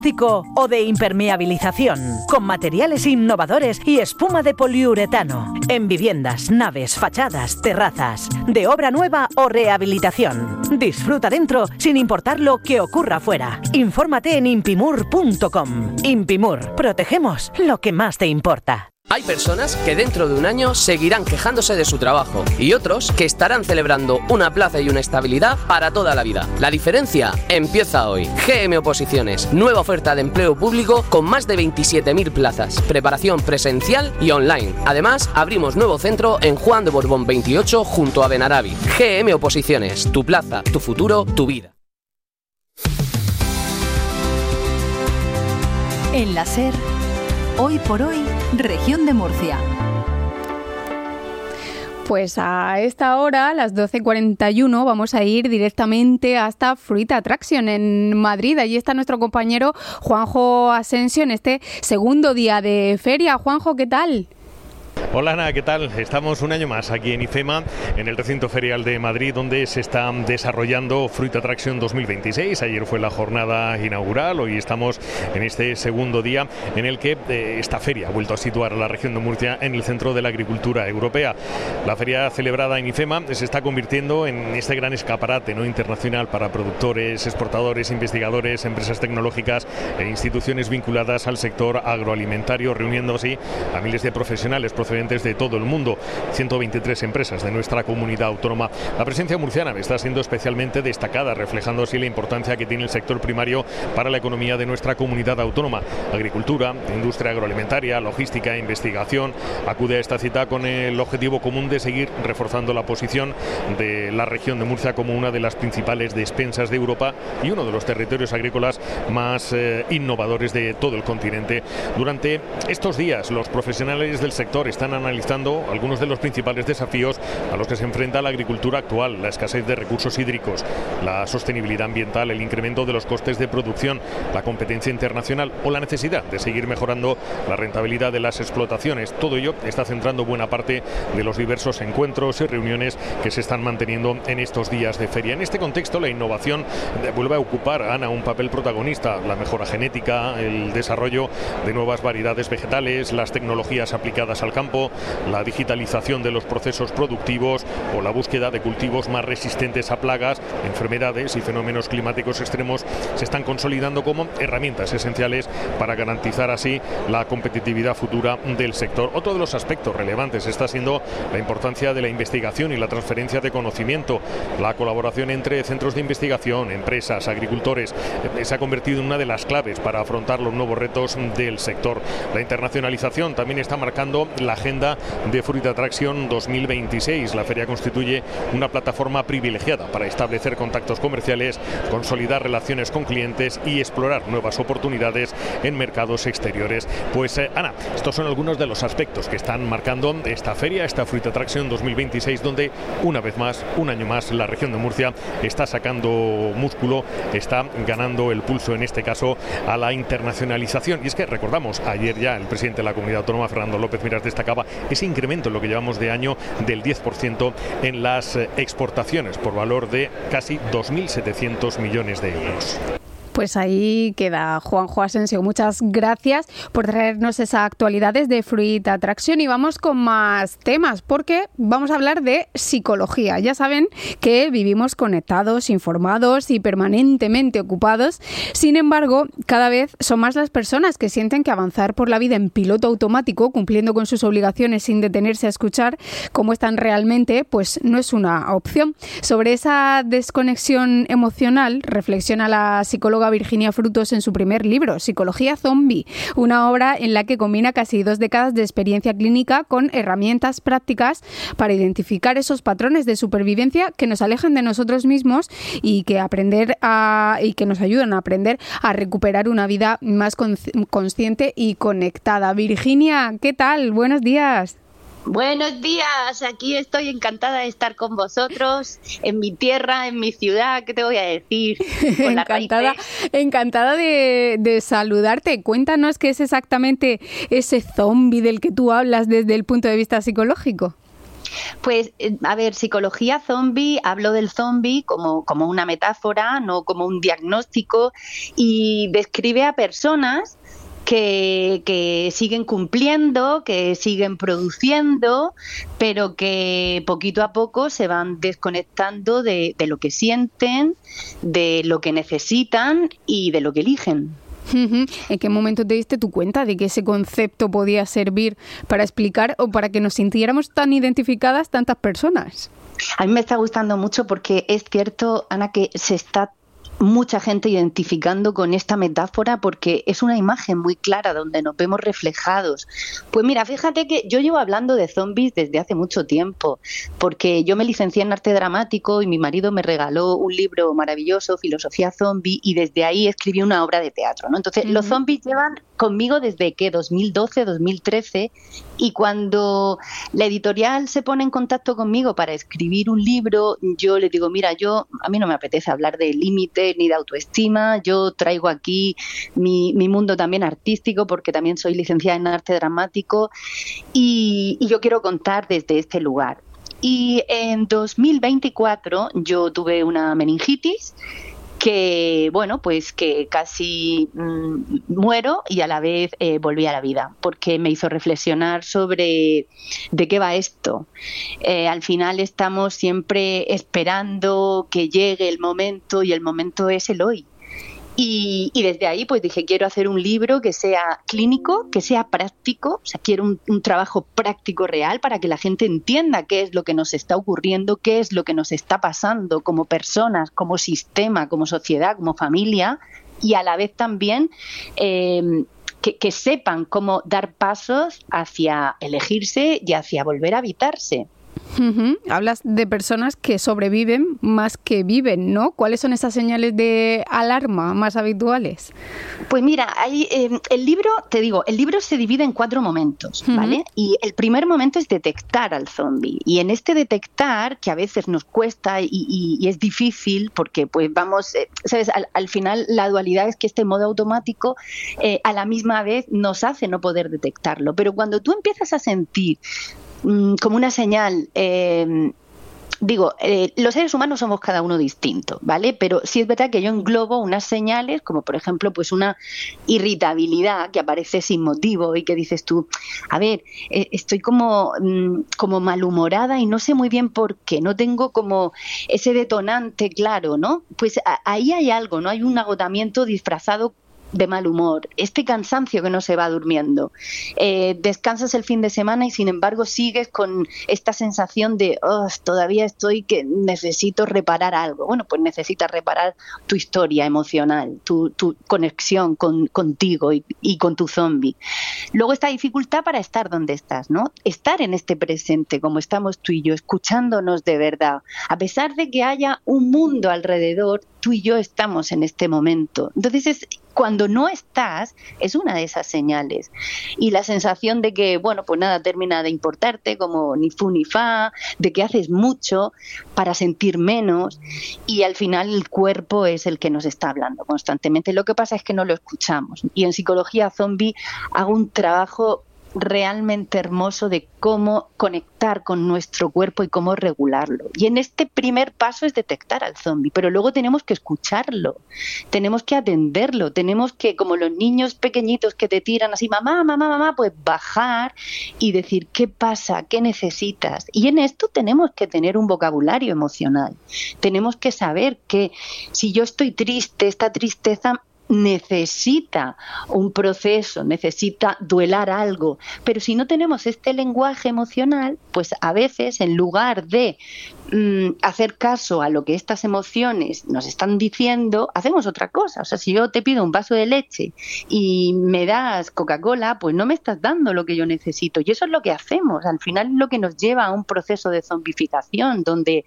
o de impermeabilización, con materiales innovadores y espuma de poliuretano, en viviendas, naves, fachadas, terrazas, de obra nueva o rehabilitación. Disfruta dentro sin importar lo que ocurra fuera. Infórmate en impimur.com. Impimur, protegemos lo que más te importa. Hay personas que dentro de un año seguirán quejándose de su trabajo y otros que estarán celebrando una plaza y una estabilidad para toda la vida. La diferencia empieza hoy. GM Oposiciones, nueva oferta de empleo público con más de 27.000 plazas, preparación presencial y online. Además, abrimos nuevo centro en Juan de Borbón 28 junto a Benarabi. GM Oposiciones, tu plaza, tu futuro, tu vida. En la SER, hoy por hoy, Región de Murcia. Pues a esta hora, a las 12:41, vamos a ir directamente hasta Fruit Attraction en Madrid. Allí está nuestro compañero Juanjo Asensio en este segundo día de feria. Juanjo, ¿qué tal? Hola Ana, ¿qué tal? Estamos un año más aquí en IFEMA, en el recinto ferial de Madrid, donde se está desarrollando Fruit Attraction 2026. Ayer fue la jornada inaugural, hoy estamos en este segundo día en el que esta feria ha vuelto a situar a la región de Murcia en el centro de la agricultura europea. La feria celebrada en IFEMA se está convirtiendo en este gran escaparate internacional para productores, exportadores, investigadores, empresas tecnológicas e instituciones vinculadas al sector agroalimentario, reuniendo así a miles de profesionales procedentes de todo el mundo, 123 empresas de nuestra comunidad autónoma. La presencia murciana está siendo especialmente destacada, reflejando así la importancia que tiene el sector primario para la economía de nuestra comunidad autónoma. Agricultura, industria agroalimentaria, logística e investigación. Acude a esta cita con el objetivo común de seguir reforzando la posición de la región de Murcia como una de las principales despensas de Europa y uno de los territorios agrícolas más innovadores de todo el continente. Durante estos días, los profesionales del sector están analizando algunos de los principales desafíos a los que se enfrenta la agricultura actual: la escasez de recursos hídricos, la sostenibilidad ambiental, el incremento de los costes de producción, la competencia internacional o la necesidad de seguir mejorando la rentabilidad de las explotaciones. Todo ello está centrando buena parte de los diversos encuentros y reuniones que se están manteniendo en estos días de feria. En este contexto, la innovación vuelve a ocupar, Ana, un papel protagonista. La mejora genética, el desarrollo de nuevas variedades vegetales, las tecnologías aplicadas al campo, la digitalización de los procesos productivos o la búsqueda de cultivos más resistentes a plagas, enfermedades y fenómenos climáticos extremos se están consolidando como herramientas esenciales para garantizar así la competitividad futura del sector. Otro de los aspectos relevantes está siendo la importancia de la investigación y la transferencia de conocimiento. La colaboración entre centros de investigación, empresas, agricultores se ha convertido en una de las claves para afrontar los nuevos retos del sector. La internacionalización también está marcando la agenda de Fruit Attraction 2026. La feria constituye una plataforma privilegiada para establecer contactos comerciales, consolidar relaciones con clientes y explorar nuevas oportunidades en mercados exteriores. Pues Ana, estos son algunos de los aspectos que están marcando esta feria, esta Fruit Attraction 2026, donde una vez más, un año más, la región de Murcia está sacando músculo, está ganando el pulso, en este caso, a la internacionalización. Y es que recordamos, ayer ya el presidente de la comunidad autónoma, Fernando López Miras, destacaba ese incremento en lo que llevamos de año del 10% en las exportaciones, por valor de casi 2.700 millones de euros. Pues ahí queda Juanjo Asensio. Muchas gracias por traernos esa actualidad desde Fruit Attraction y vamos con más temas porque vamos a hablar de psicología. Ya saben que vivimos conectados, informados y permanentemente ocupados. Sin embargo, cada vez son más las personas que sienten que avanzar por la vida en piloto automático, cumpliendo con sus obligaciones sin detenerse a escuchar cómo están realmente, pues no es una opción. Sobre esa desconexión emocional reflexiona la psicóloga Virginia Frutos en su primer libro, Psicología Zombie, una obra en la que combina casi 2 décadas de experiencia clínica con herramientas prácticas para identificar esos patrones de supervivencia que nos alejan de nosotros mismos y que nos ayudan a aprender a recuperar una vida más consciente y conectada. Virginia, ¿qué tal? Buenos días. Buenos días, aquí estoy encantada de estar con vosotros, en mi tierra, en mi ciudad, ¿qué te voy a decir? Encantada de saludarte. Cuéntanos qué es exactamente ese zombie del que tú hablas desde el punto de vista psicológico. Pues, a ver, psicología zombie, hablo del zombie como una metáfora, no como un diagnóstico, y describe a personas que siguen cumpliendo, que siguen produciendo, pero que poquito a poco se van desconectando de lo que sienten, de lo que necesitan y de lo que eligen. ¿En qué momento te diste tu cuenta de que ese concepto podía servir para explicar o para que nos sintiéramos tan identificadas tantas personas? A mí me está gustando mucho porque es cierto, Ana, que se está mucha gente identificando con esta metáfora porque es una imagen muy clara donde nos vemos reflejados. Pues mira, fíjate que yo llevo hablando de zombies desde hace mucho tiempo, porque yo me licencié en arte dramático y mi marido me regaló un libro maravilloso, Filosofía Zombie, y desde ahí escribí una obra de teatro, ¿no? Entonces, los zombies llevan conmigo desde que 2012, 2013, y cuando la editorial se pone en contacto conmigo para escribir un libro, yo le digo, mira, a mí no me apetece hablar de límites ni de autoestima, yo traigo aquí mi mundo también artístico, porque también soy licenciada en arte dramático, y yo quiero contar desde este lugar. Y en 2024 yo tuve una meningitis que, bueno, pues que casi muero y a la vez volví a la vida, porque me hizo reflexionar sobre de qué va esto. Al final estamos siempre esperando que llegue el momento y el momento es el hoy. Y desde ahí pues dije, quiero hacer un libro que sea clínico, que sea práctico, o sea, quiero un trabajo práctico real para que la gente entienda qué es lo que nos está ocurriendo, qué es lo que nos está pasando como personas, como sistema, como sociedad, como familia, y a la vez también que sepan cómo dar pasos hacia elegirse y hacia volver a habitarse. Hablas de personas que sobreviven más que viven, ¿no? ¿Cuáles son esas señales de alarma más habituales? Pues mira, el libro se divide en 4 momentos, ¿vale? Y el primer momento es detectar al zombie. Y en este detectar, que a veces nos cuesta y es difícil, porque pues vamos, ¿sabes? Al final la dualidad es que este modo automático a la misma vez nos hace no poder detectarlo. Pero cuando tú empiezas a sentir como una señal, los seres humanos somos cada uno distinto, ¿vale? Pero sí es verdad que yo englobo unas señales, como por ejemplo, pues una irritabilidad que aparece sin motivo y que dices tú, a ver, estoy como malhumorada y no sé muy bien por qué, no tengo como ese detonante claro, ¿no? Pues ahí hay algo, ¿no? Hay un agotamiento disfrazado de mal humor, este cansancio que no se va durmiendo. Descansas el fin de semana y sin embargo sigues con esta sensación de todavía estoy que necesito reparar algo. Bueno, pues necesitas reparar tu historia emocional, tu conexión contigo y con tu zombie. Luego esta dificultad para estar donde estás, ¿no? Estar en este presente como estamos tú y yo, escuchándonos de verdad. A pesar de que haya un mundo alrededor, tú y yo estamos en este momento. Entonces cuando no estás, es una de esas señales. Y la sensación de que, bueno, pues nada termina de importarte, como ni fu ni fa, de que haces mucho para sentir menos, y al final el cuerpo es el que nos está hablando constantemente. Lo que pasa es que no lo escuchamos. Y en psicología zombie hago un trabajo realmente hermoso de cómo conectar con nuestro cuerpo y cómo regularlo. Y en este primer paso es detectar al zombie, pero luego tenemos que escucharlo, tenemos que atenderlo, tenemos que, como los niños pequeñitos que te tiran así, mamá, mamá, mamá, pues bajar y decir, ¿qué pasa? ¿Qué necesitas? Y en esto tenemos que tener un vocabulario emocional, tenemos que saber que si yo estoy triste, esta tristeza necesita un proceso, necesita duelar algo, pero si no tenemos este lenguaje emocional, pues a veces en lugar de hacer caso a lo que estas emociones nos están diciendo, hacemos otra cosa. O sea, si yo te pido un vaso de leche y me das Coca-Cola, pues no me estás dando lo que yo necesito, y eso es lo que hacemos. Al final es lo que nos lleva a un proceso de zombificación, donde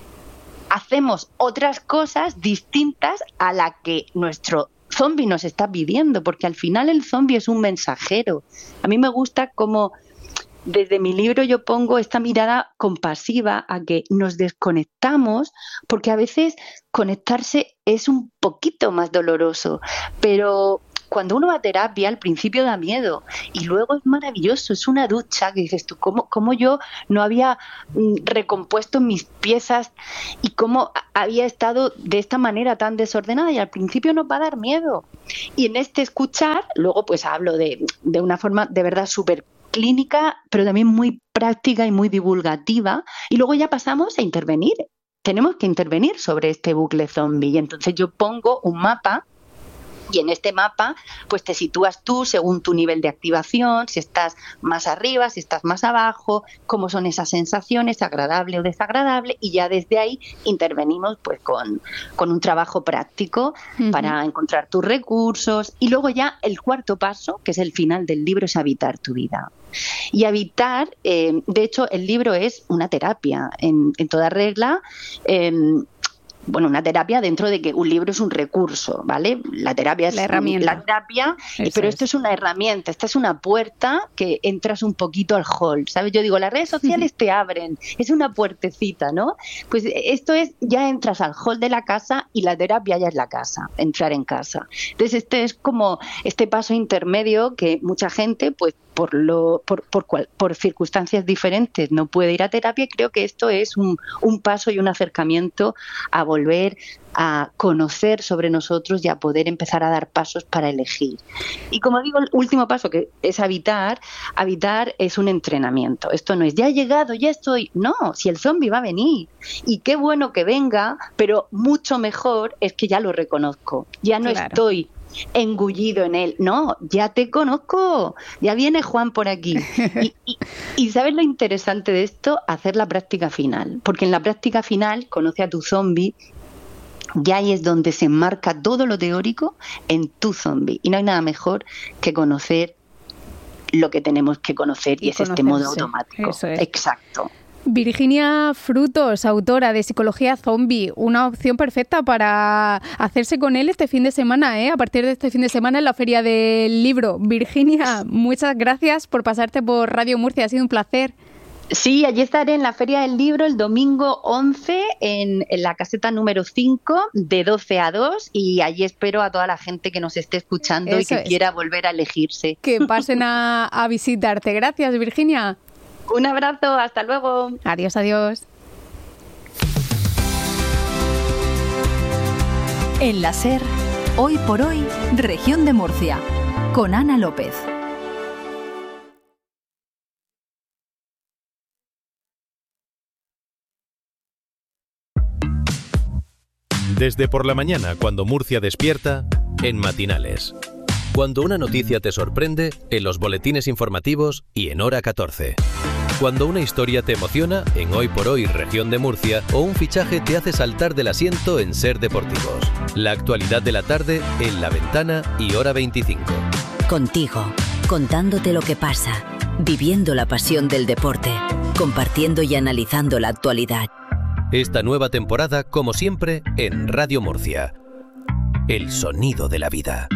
hacemos otras cosas distintas a la que nuestro zombie nos está pidiendo, porque al final el zombie es un mensajero. A mí me gusta como desde mi libro yo pongo esta mirada compasiva a que nos desconectamos, porque a veces conectarse es un poquito más doloroso, pero cuando uno va a terapia al principio da miedo y luego es maravilloso, es una ducha que dices tú, ¿cómo yo no había recompuesto mis piezas y cómo había estado de esta manera tan desordenada? Y al principio nos va a dar miedo. Y en este escuchar, luego pues hablo de una forma de verdad súper clínica, pero también muy práctica y muy divulgativa, y luego ya pasamos a intervenir. Tenemos que intervenir sobre este bucle zombie y entonces yo pongo un mapa. Y en este mapa, pues te sitúas tú según tu nivel de activación, si estás más arriba, si estás más abajo, cómo son esas sensaciones, agradable o desagradable, y ya desde ahí intervenimos pues con un trabajo práctico para encontrar tus recursos. Y luego ya el cuarto paso, que es el final del libro, es habitar tu vida. Y habitar, de hecho, el libro es una terapia en toda regla. Bueno, una terapia dentro de que un libro es un recurso, ¿vale? La terapia es la herramienta. La terapia, pero esto es una herramienta, esta es una puerta que entras un poquito al hall, ¿sabes? Yo digo, las redes sociales te abren, es una puertecita, ¿no? Pues esto es, ya entras al hall de la casa y la terapia ya es la casa, entrar en casa. Entonces este es como este paso intermedio que mucha gente, pues por circunstancias diferentes no puede ir a terapia. Creo que esto es un paso y un acercamiento a volver a conocer sobre nosotros y a poder empezar a dar pasos para elegir. Y como digo, el último paso, que es habitar es un entrenamiento. Esto no es ya he llegado, ya estoy. No, si el zombie va a venir y qué bueno que venga, pero mucho mejor es que ya lo reconozco, ya no estoy engullido en él. No, ya te conozco, ya viene Juan por aquí. Y ¿sabes lo interesante de esto? Hacer la práctica final, porque en la práctica final conoce a tu zombie. Ya ahí es donde se enmarca todo lo teórico en tu zombie. Y no hay nada mejor que conocer lo que tenemos que conocer, y es este modo automático. Eso es. Exacto. Virginia Frutos, autora de Psicología Zombie, una opción perfecta para hacerse con él este fin de semana, a partir de este fin de semana en la Feria del Libro. Virginia, muchas gracias por pasarte por Radio Murcia, ha sido un placer. Sí, allí estaré en la Feria del Libro el domingo 11 en la caseta número 5 de 12 a 2, y allí espero a toda la gente que nos esté escuchando y que quiera volver a elegirse. Que pasen a visitarte. Gracias, Virginia. Un abrazo, hasta luego. Adiós, adiós. En la SER, Hoy por Hoy, Región de Murcia, con Ana López. Desde por la mañana, cuando Murcia despierta, en Matinales. Cuando una noticia te sorprende, en los boletines informativos y en Hora 14. Cuando una historia te emociona, en Hoy por Hoy, Región de Murcia, o un fichaje te hace saltar del asiento en Ser Deportivos. La actualidad de la tarde en La Ventana y Hora 25. Contigo, contándote lo que pasa, viviendo la pasión del deporte, compartiendo y analizando la actualidad. Esta nueva temporada, como siempre, en Radio Murcia. El sonido de la vida.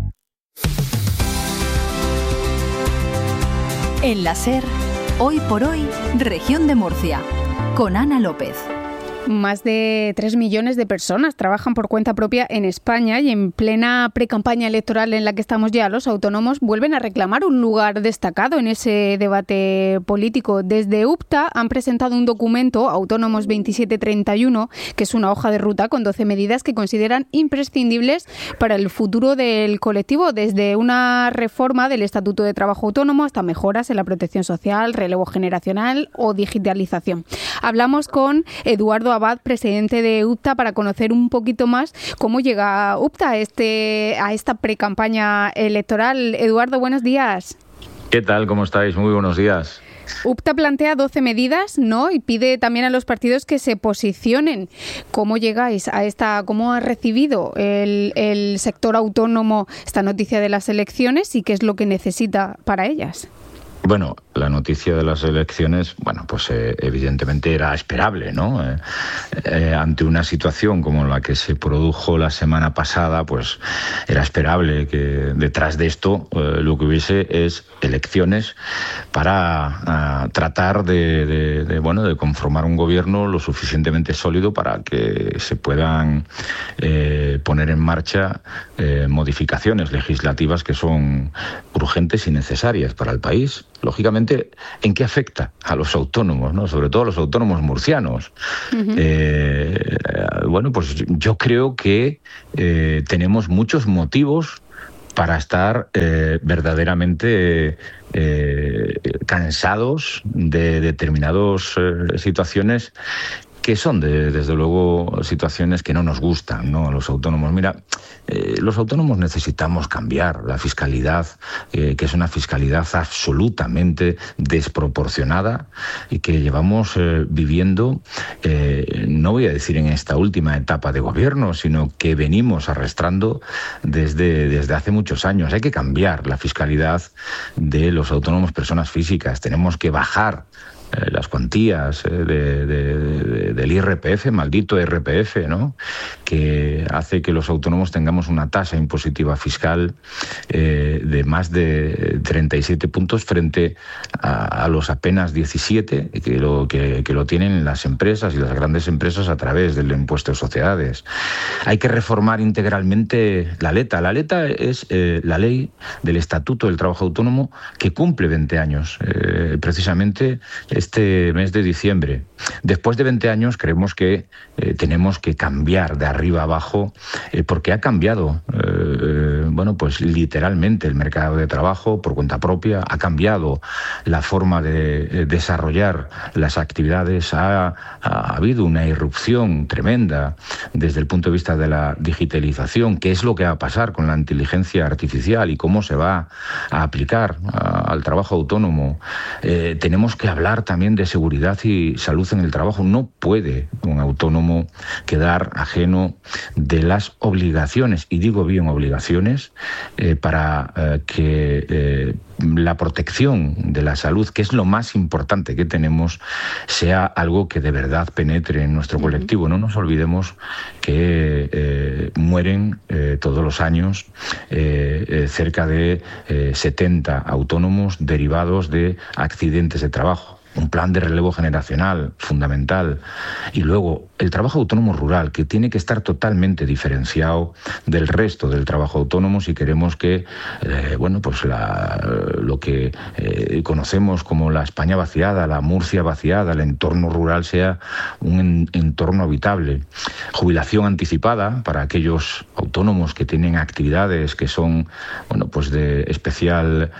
En la SER, Hoy por Hoy, Región de Murcia, con Ana López. Más de 3 millones de personas trabajan por cuenta propia en España, y en plena precampaña electoral en la que estamos ya, los autónomos vuelven a reclamar un lugar destacado en ese debate político. Desde UPTA han presentado un documento, Autónomos 2731, que es una hoja de ruta con 12 medidas que consideran imprescindibles para el futuro del colectivo, desde una reforma del Estatuto de Trabajo Autónomo hasta mejoras en la protección social, relevo generacional o digitalización. Hablamos con Eduardo Abad, presidente de UPTA, para conocer un poquito más cómo llega UPTA a esta precampaña electoral. Eduardo, buenos días. ¿Qué tal? ¿Cómo estáis? Muy buenos días. UPTA plantea 12 medidas, ¿no? Y pide también a los partidos que se posicionen. ¿Cómo llegáis a cómo ha recibido el sector autónomo esta noticia de las elecciones y qué es lo que necesita para ellas? Bueno, la noticia de las elecciones, bueno, pues evidentemente era esperable, ¿no? Ante una situación como la que se produjo la semana pasada, pues era esperable que detrás de esto lo que hubiese es elecciones para tratar de conformar un gobierno lo suficientemente sólido para que se puedan poner en marcha modificaciones legislativas que son urgentes y necesarias para el país. Lógicamente, ¿en qué afecta a los autónomos, ¿no? Sobre todo a los autónomos murcianos? Bueno, pues yo creo que tenemos muchos motivos para estar verdaderamente cansados de determinadas situaciones que son, desde luego, situaciones que no nos gustan, ¿no?, a los autónomos. Mira, los autónomos necesitamos cambiar la fiscalidad, que es una fiscalidad absolutamente desproporcionada y que llevamos viviendo, no voy a decir en esta última etapa de gobierno, sino que venimos arrastrando desde hace muchos años. Hay que cambiar la fiscalidad de los autónomos personas físicas. Tenemos que bajar las cuantías del IRPF, maldito IRPF, ¿no?, que hace que los autónomos tengamos una tasa impositiva fiscal de más de 37 puntos frente a los apenas 17 que lo tienen las empresas y las grandes empresas a través del impuesto de sociedades. Hay que reformar integralmente la LETA. La LETA es la ley del Estatuto del Trabajo Autónomo que cumple 20 años, precisamente este mes de diciembre. Después de 20 años creemos que tenemos que cambiar de arriba abajo, porque ha cambiado, pues literalmente el mercado de trabajo por cuenta propia, ha cambiado la forma de desarrollar las actividades, ha habido una irrupción tremenda desde el punto de vista de la digitalización. ¿Qué es lo que va a pasar con la inteligencia artificial y cómo se va a aplicar al trabajo autónomo? Tenemos que hablar también de seguridad y salud en el trabajo. No puede un autónomo quedar ajeno de las obligaciones, y digo bien obligaciones, para que la protección de la salud, que es lo más importante que tenemos, sea algo que de verdad penetre en nuestro colectivo. No nos olvidemos que mueren todos los años cerca de 70 autónomos derivados de accidentes de trabajo. Un plan de relevo generacional fundamental. Y luego el trabajo autónomo rural, que tiene que estar totalmente diferenciado del resto del trabajo autónomo si queremos que lo que conocemos como la España vaciada, la Murcia vaciada, el entorno rural sea un entorno habitable. Jubilación anticipada para aquellos autónomos que tienen actividades que son de especial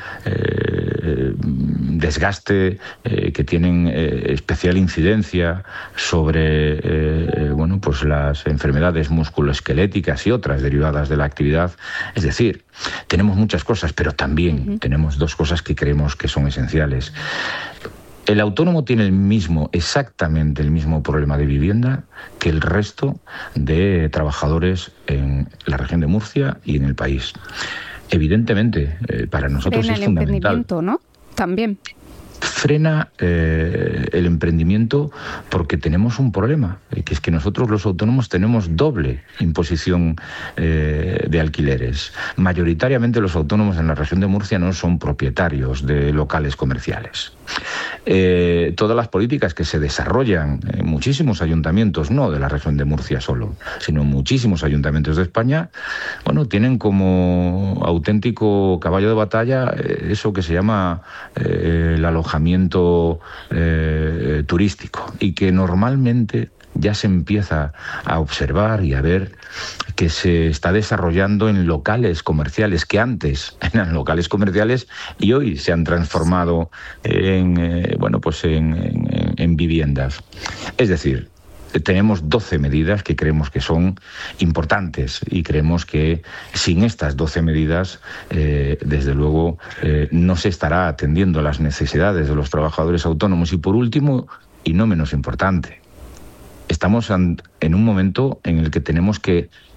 desgaste, que tienen especial incidencia sobre las enfermedades musculoesqueléticas y otras derivadas de la actividad. Es decir, tenemos muchas cosas, pero también tenemos dos cosas que creemos que son esenciales. El autónomo tiene exactamente el mismo problema de vivienda que el resto de trabajadores en la región de Murcia y en el país. Evidentemente, para nosotros es fundamental. En el emprendimiento, ¿no? También. Frena el emprendimiento porque tenemos un problema, que es que nosotros los autónomos tenemos doble imposición de alquileres. Mayoritariamente los autónomos en la región de Murcia no son propietarios de locales comerciales. Todas las políticas que se desarrollan en muchísimos ayuntamientos, no de la región de Murcia solo, sino en muchísimos ayuntamientos de España, tienen como auténtico caballo de batalla eso que se llama el alojamiento turístico, y que normalmente ya se empieza a observar y a ver que se está desarrollando en locales comerciales que antes eran locales comerciales y hoy se han transformado en viviendas. Es decir, tenemos 12 medidas que creemos que son importantes, y creemos que sin estas 12 medidas, desde luego, no se estará atendiendo las necesidades de los trabajadores autónomos. Y por último, y no menos importante, estamos en un momento en el que tenemos que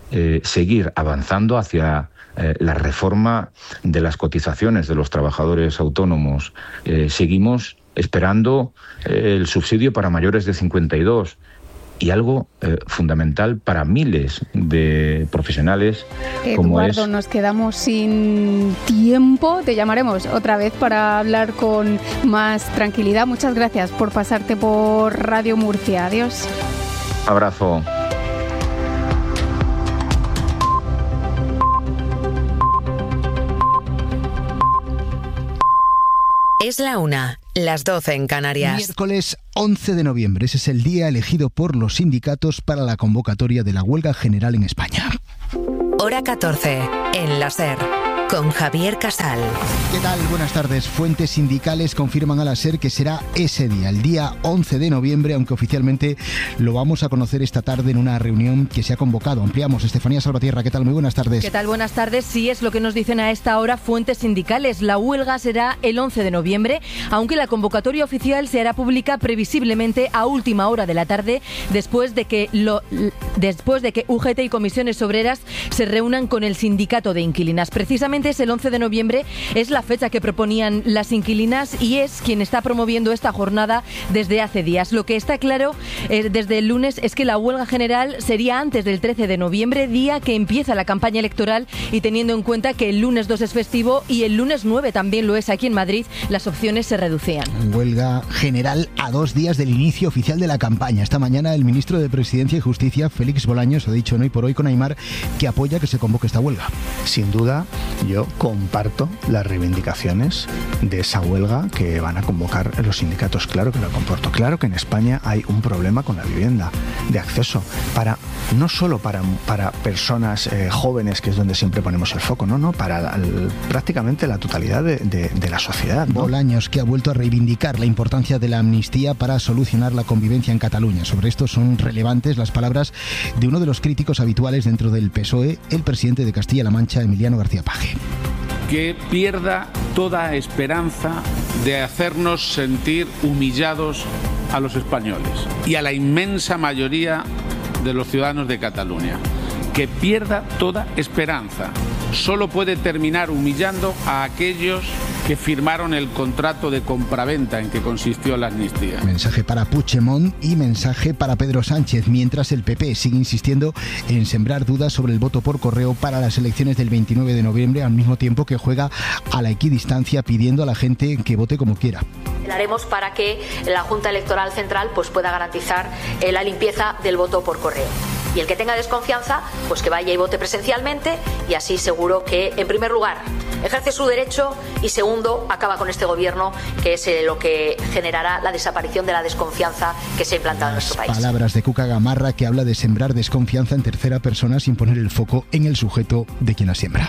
seguir avanzando hacia la reforma de las cotizaciones de los trabajadores autónomos. Seguimos esperando el subsidio para mayores de 52 y algo fundamental para miles de profesionales. Eduardo, nos quedamos sin tiempo. Te llamaremos otra vez para hablar con más tranquilidad. Muchas gracias por pasarte por Radio Murcia. Adiós. Abrazo. Es la 1, las 12 en Canarias. Miércoles 11 de noviembre. Ese es el día elegido por los sindicatos para la convocatoria de la huelga general en España. Hora 14, en la SER, con Javier Casal. ¿Qué tal? Buenas tardes. Fuentes sindicales confirman a la SER que será ese día, el día 11 de noviembre, aunque oficialmente lo vamos a conocer esta tarde en una reunión que se ha convocado. Ampliamos. Estefanía Salvatierra, ¿qué tal? Muy buenas tardes. ¿Qué tal? Buenas tardes. Sí, es lo que nos dicen a esta hora fuentes sindicales. La huelga será el 11 de noviembre, aunque la convocatoria oficial se hará pública previsiblemente a última hora de la tarde, después de que UGT y comisiones obreras se reúnan con el sindicato de inquilinas. Precisamente es el 11 de noviembre, es la fecha que proponían las inquilinas y es quien está promoviendo esta jornada desde hace días. Lo que está claro desde el lunes es que la huelga general sería antes del 13 de noviembre, día que empieza la campaña electoral, y teniendo en cuenta que el lunes 2 es festivo y el lunes 9 también lo es aquí en Madrid, las opciones se reducían. Huelga general a 2 días del inicio oficial de la campaña. Esta mañana el ministro de Presidencia y Justicia, Félix Bolaños, ha dicho en Hoy por Hoy con Aimar que apoya que se convoque esta huelga. Sin duda, yo comparto las reivindicaciones de esa huelga que van a convocar los sindicatos. Claro que lo comporto. Claro que en España hay un problema con la vivienda, de acceso, no solo para personas jóvenes, que es donde siempre ponemos el foco, no, para prácticamente la totalidad de la sociedad, ¿no? Bolaños, que ha vuelto a reivindicar la importancia de la amnistía para solucionar la convivencia en Cataluña. Sobre esto son relevantes las palabras de uno de los críticos habituales dentro del PSOE, el presidente de Castilla-La Mancha, Emiliano García Paje. Que pierda toda esperanza de hacernos sentir humillados a los españoles y a la inmensa mayoría de los ciudadanos de Cataluña. Que pierda toda esperanza. Solo puede terminar humillando a aquellos que firmaron el contrato de compraventa en que consistió la amnistía. Mensaje para Puigdemont y mensaje para Pedro Sánchez, mientras el PP sigue insistiendo en sembrar dudas sobre el voto por correo para las elecciones del 29 de noviembre, al mismo tiempo que juega a la equidistancia pidiendo a la gente que vote como quiera. Lo haremos para que la Junta Electoral Central pueda garantizar la limpieza del voto por correo. Y el que tenga desconfianza, pues que vaya y vote presencialmente, y así seguro que, en primer lugar, ejerce su derecho y, segundo, acaba con este gobierno, que es lo que generará la desaparición de la desconfianza que se ha implantado en nuestro país. Palabras de Cuca Gamarra, que habla de sembrar desconfianza en tercera persona sin poner el foco en el sujeto de quien la siembra.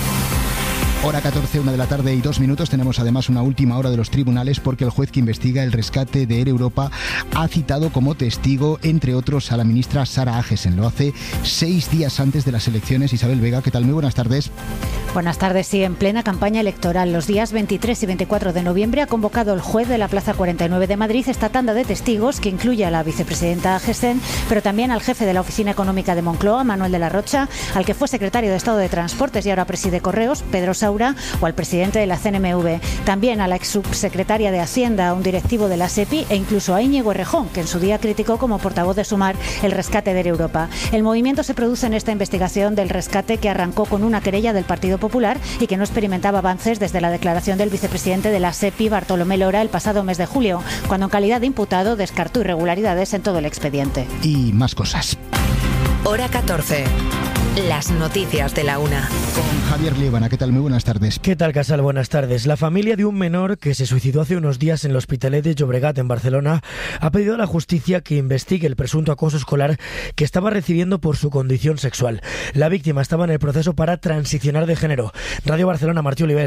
Hora 14, 1 de la tarde y 2 minutos. Tenemos además una última hora de los tribunales, porque el juez que investiga el rescate de Air Europa ha citado como testigo, entre otros, a la ministra Sara Agesen. Lo hace 6 días antes de las elecciones. Isabel Vega, ¿qué tal? Muy buenas tardes. Buenas tardes. Sí, en plena campaña electoral, los días 23 y 24 de noviembre ha convocado el juez de la Plaza 49 de Madrid esta tanda de testigos, que incluye a la vicepresidenta Agesen, pero también al jefe de la Oficina Económica de Moncloa, Manuel de la Rocha, al que fue secretario de Estado de Transportes y ahora preside Correos, Pedro Saura, o al presidente de la CNMV, también a la ex subsecretaria de Hacienda, a un directivo de la SEPI, e incluso a Íñigo Errejón, que en su día criticó como portavoz de Sumar el rescate de Air Europa. El movimiento se produce en esta investigación del rescate, que arrancó con una querella del Partido Popular y que no experimentaba avances desde la declaración del vicepresidente de la SEPI, Bartolomé Lora, el pasado mes de julio, cuando en calidad de imputado descartó irregularidades en todo el expediente. Y más cosas. Hora 14. Las noticias de la 1. Con Javier Liébana, ¿qué tal? Muy buenas tardes. ¿Qué tal, Casal? Buenas tardes. La familia de un menor que se suicidó hace unos días en el Hospitalet de Llobregat, en Barcelona, ha pedido a la justicia que investigue el presunto acoso escolar que estaba recibiendo por su condición sexual. La víctima estaba en el proceso para transicionar de género. Radio Barcelona, Martí Oliver.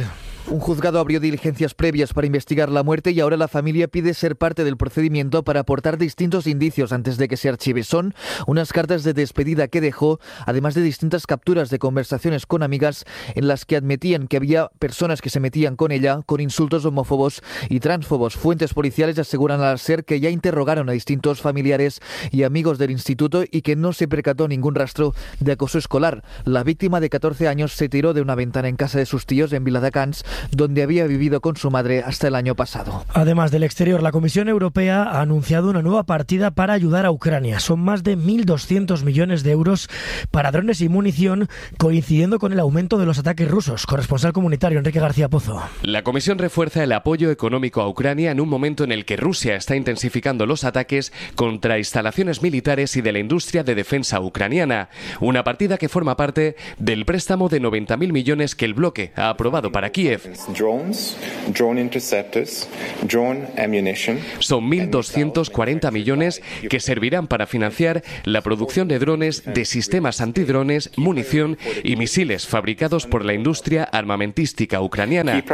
Un juzgado abrió diligencias previas para investigar la muerte y ahora la familia pide ser parte del procedimiento para aportar distintos indicios antes de que se archive. Son unas cartas de despedida que dejó, además de distintas capturas de conversaciones con amigas en las que admitían que había personas que se metían con ella con insultos homófobos y transfobos. Fuentes policiales aseguran al SER que ya interrogaron a distintos familiares y amigos del instituto y que no se percató ningún rastro de acoso escolar. La víctima de 14 años se tiró de una ventana en casa de sus tíos en Viladecans, donde había vivido con su madre hasta el año pasado. Además del exterior, la Comisión Europea ha anunciado una nueva partida para ayudar a Ucrania. Son más de 1.200 millones de euros para drones y munición, coincidiendo con el aumento de los ataques rusos. Corresponsal comunitario Enrique García Pozo. La Comisión refuerza el apoyo económico a Ucrania en un momento en el que Rusia está intensificando los ataques contra instalaciones militares y de la industria de defensa ucraniana. Una partida que forma parte del préstamo de 90.000 millones que el bloque ha aprobado para Kiev. Son 1.240 millones que servirán para financiar la producción de drones, de sistemas antidrones, munición y misiles fabricados por la industria armamentística ucraniana.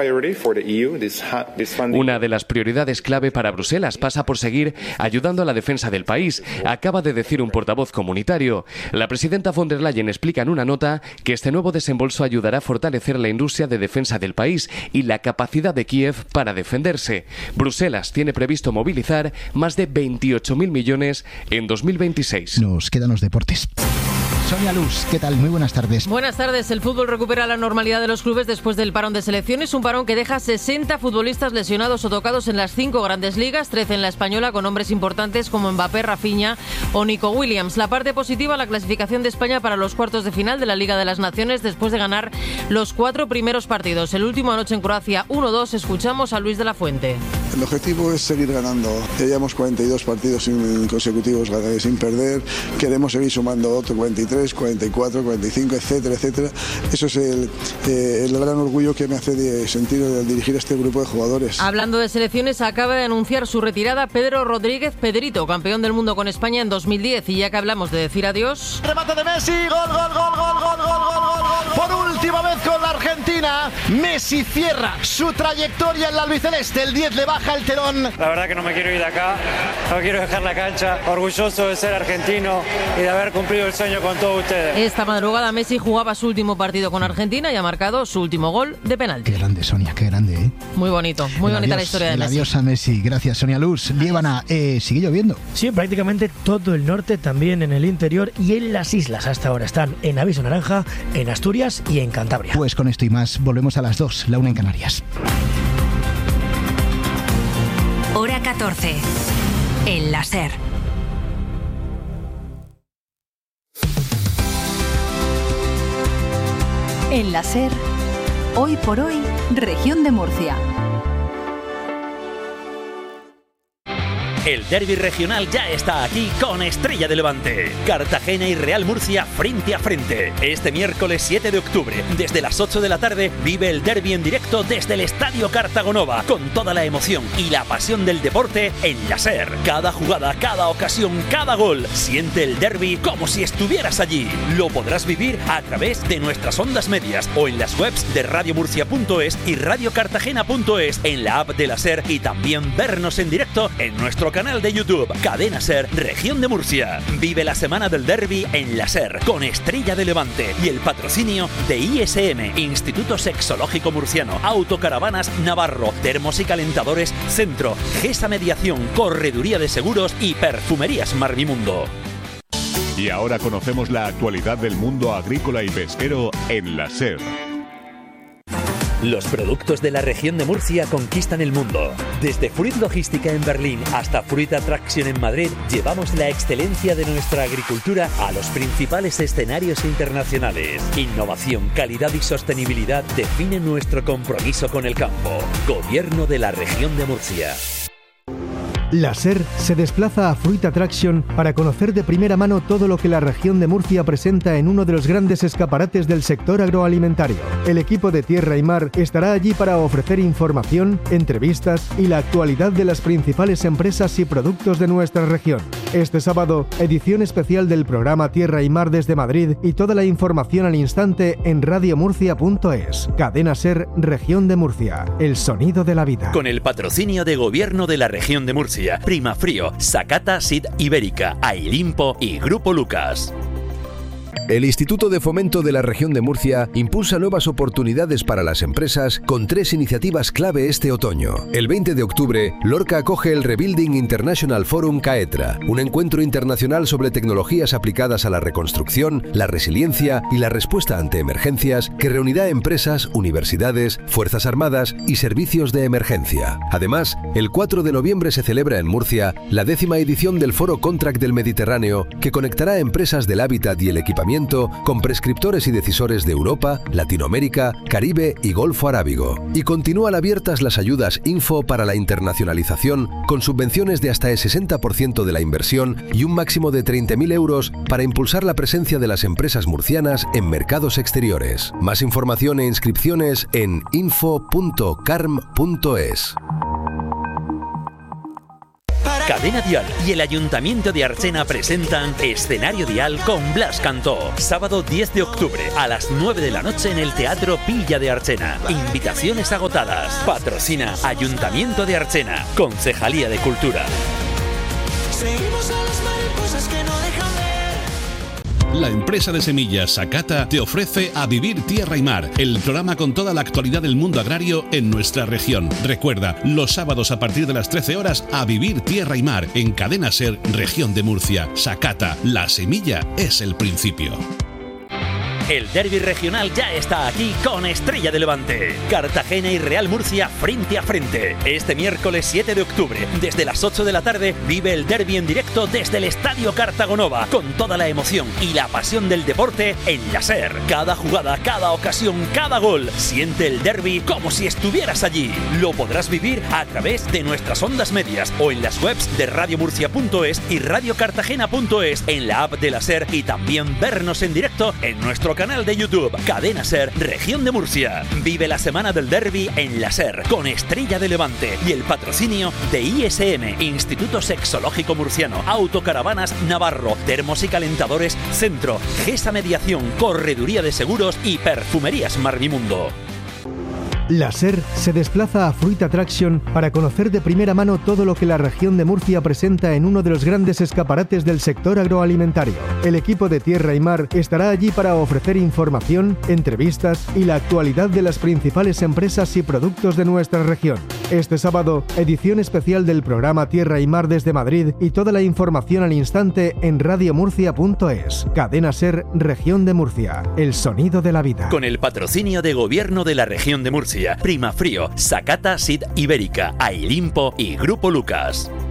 Una de las prioridades clave para Bruselas pasa por seguir ayudando a la defensa del país, acaba de decir un portavoz comunitario. La presidenta von der Leyen explica en una nota que este nuevo desembolso ayudará a fortalecer la industria de defensa del país y la capacidad de Kiev para defenderse. Bruselas tiene previsto movilizar más de 28.000 millones en 2026. Nos quedan los deportes. Sonia Luz, ¿qué tal? Muy buenas tardes. Buenas tardes. El fútbol recupera la normalidad de los clubes después del parón de selecciones, un parón que deja 60 futbolistas lesionados o tocados en las 5 grandes ligas, 13 en la española, con nombres importantes como Mbappé, Rafinha o Nico Williams. La parte positiva, la clasificación de España para los cuartos de final de la Liga de las Naciones después de ganar los 4 primeros partidos. El último anoche en Croacia 1-2. Escuchamos a Luis de la Fuente. El objetivo es seguir ganando. Ya llevamos 42 partidos consecutivos sin perder. Queremos seguir sumando otro 43, 44, 45, etcétera, etcétera. Eso es el gran orgullo que me hace de sentir al dirigir a este grupo de jugadores. Hablando de selecciones, acaba de anunciar su retirada Pedro Rodríguez Pedrito, campeón del mundo con España en 2010. Y ya que hablamos de decir adiós... Remate de Messi, gol. Por última vez con la Argentina, Messi cierra su trayectoria en la albiceleste. El 10 le baja el telón. La verdad que no me quiero ir de acá, no quiero dejar la cancha. Orgulloso de ser argentino y de haber cumplido el sueño con todos ustedes. Esta madrugada Messi jugaba su último partido con Argentina y ha marcado su último gol de penalti. Qué grande, Sonia, qué grande, ¿eh? Muy bonito, muy bonita la historia de Messi. Adiós a Messi. Gracias, Sonia Luz. Líbana, ¿sigue lloviendo? Sí, prácticamente todo el norte, también en el interior y en las islas. Hasta ahora están en aviso naranja, en Asturias y en Cantabria. Pues con esto y más, volvemos a las 2, la 1 en Canarias. Hora 14, en la SER. En la SER, hoy por hoy, Región de Murcia. El derbi regional ya está aquí con Estrella de Levante. Cartagena y Real Murcia frente a frente. Este miércoles 7 de octubre, desde las 8 de la tarde, vive el derbi en directo desde el Estadio Cartagonova, con toda la emoción y la pasión del deporte en la SER. Cada jugada, cada ocasión, cada gol. Siente el derbi como si estuvieras allí. Lo podrás vivir a través de nuestras ondas medias o en las webs de radiomurcia.es y radiocartagena.es, en la app de la SER, y también vernos en directo en nuestro canal de YouTube, Cadena SER Región de Murcia. Vive la semana del derbi en la SER con Estrella de Levante y el patrocinio de ISM, Instituto Sexológico Murciano, Autocaravanas Navarro, Termos y Calentadores Centro, GESA Mediación, Correduría de Seguros y Perfumerías Marmimundo. Y ahora conocemos la actualidad del mundo agrícola y pesquero en la SER. Los productos de la región de Murcia conquistan el mundo. Desde Fruit Logística en Berlín hasta Fruit Attraction en Madrid, llevamos la excelencia de nuestra agricultura a los principales escenarios internacionales. Innovación, calidad y sostenibilidad definen nuestro compromiso con el campo. Gobierno de la región de Murcia. La SER se desplaza a Fruit Attraction para conocer de primera mano todo lo que la región de Murcia presenta en uno de los grandes escaparates del sector agroalimentario. El equipo de Tierra y Mar estará allí para ofrecer información, entrevistas y la actualidad de las principales empresas y productos de nuestra región. Este sábado, edición especial del programa Tierra y Mar desde Madrid y toda la información al instante en radiomurcia.es. Cadena SER, Región de Murcia. El sonido de la vida. Con el patrocinio de Gobierno de la Región de Murcia, Primafrío, Sakata Seed Ibérica, Ailimpo y Grupo Lucas. El Instituto de Fomento de la Región de Murcia impulsa nuevas oportunidades para las empresas con 3 iniciativas clave este otoño. El 20 de octubre, Lorca acoge el Rebuilding International Forum CAETRA, un encuentro internacional sobre tecnologías aplicadas a la reconstrucción, la resiliencia y la respuesta ante emergencias que reunirá empresas, universidades, Fuerzas Armadas y servicios de emergencia. Además, el 4 de noviembre se celebra en Murcia la 10ª edición del Foro Contract del Mediterráneo, que conectará a empresas del hábitat y el equipamiento con prescriptores y decisores de Europa, Latinoamérica, Caribe y Golfo Arábigo. Y continúan abiertas las ayudas Info para la internacionalización, con subvenciones de hasta el 60% de la inversión y un máximo de 30.000 euros para impulsar la presencia de las empresas murcianas en mercados exteriores. Más información e inscripciones en info.carm.es. Cadena Dial y el Ayuntamiento de Archena presentan Escenario Dial con Blas Cantó. Sábado 10 de octubre a las 9 de la noche en el Teatro Villa de Archena. Invitaciones agotadas. Patrocina Ayuntamiento de Archena. Concejalía de Cultura. Seguimos a las mariposas que no dejan ver. La empresa de semillas Sakata te ofrece A Vivir Tierra y Mar, el programa con toda la actualidad del mundo agrario en nuestra región. Recuerda, los sábados a partir de las 13 horas, A Vivir Tierra y Mar, en Cadena SER, Región de Murcia. Sakata, la semilla es el principio. El derbi regional ya está aquí con Estrella de Levante. Cartagena y Real Murcia frente a frente. Este miércoles 7 de octubre, desde las 8 de la tarde, vive el derbi en directo desde el Estadio Cartagonova, con toda la emoción y la pasión del deporte en la SER. Cada jugada, cada ocasión, cada gol. Siente el derbi como si estuvieras allí. Lo podrás vivir a través de nuestras ondas medias o en las webs de radiomurcia.es y radiocartagena.es, en la app de la SER, y también vernos en directo en nuestro canal de YouTube, Cadena SER, Región de Murcia. Vive la semana del derbi en la SER, con Estrella de Levante y el patrocinio de ISM, Instituto Sexológico Murciano, Autocaravanas Navarro, Termos y Calentadores Centro, GESA Mediación, Correduría de Seguros y Perfumerías Marvimundo. La SER se desplaza a Fruit Attraction para conocer de primera mano todo lo que la región de Murcia presenta en uno de los grandes escaparates del sector agroalimentario. El equipo de Tierra y Mar estará allí para ofrecer información, entrevistas y la actualidad de las principales empresas y productos de nuestra región. Este sábado, edición especial del programa Tierra y Mar desde Madrid y toda la información al instante en radiomurcia.es. Cadena SER, Región de Murcia. El sonido de la vida. Con el patrocinio de Gobierno de la Región de Murcia, Primafrío, Sakata Seed Ibérica, Ailimpo y Grupo Lucas.